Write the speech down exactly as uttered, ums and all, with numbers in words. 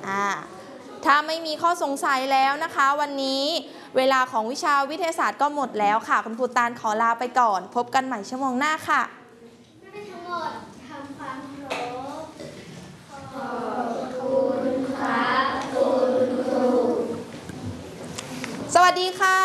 อ่าถ้าไม่มีข้อสงสัยแล้วนะคะวันนี้เวลาของวิชาวิทยาศาสตร์ก็หมดแล้วค่ะคุณครูตาลขอลาไปก่อนพบกันใหม่ชั่วโมงหน้าค่ะทั้งหมดทำความเคารพขอบคุณครับคุณครูสวัสดีค่ะ